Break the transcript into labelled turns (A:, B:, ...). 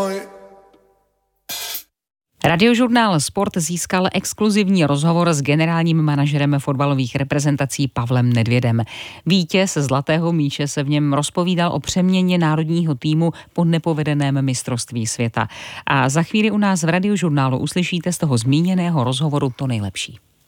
A: Radiožurnál Sport získal exkluzivní rozhovor s generálním manažerem fotbalových reprezentací Pavlem Nedvědem. Vítěz Zlatého míče se v něm rozpovídal o přeměně národního týmu po nepovedeném mistrovství světa. A za chvíli u nás v Radiožurnálu uslyšíte z toho zmíněného rozhovoru to nejlepší.